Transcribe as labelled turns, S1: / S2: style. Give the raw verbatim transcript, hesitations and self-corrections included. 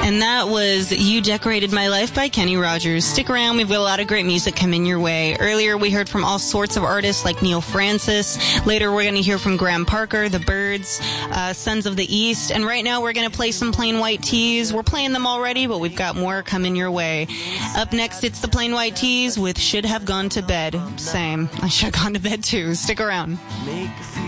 S1: And that was You Decorated My Life by Kenny Rogers. Stick around. We've got a lot of great music coming your way. Earlier, we heard from all sorts of artists like Neil Francis. Later, we're going to hear from Graham Parker, The Byrds, uh, Sons of the East. And right now, we're going to play some Plain White T's. We're playing them already, but we've got more coming your way. Up next, it's the Plain White T's with Should Have Gone to Bed. Same. I should have gone to bed, too. Stick around.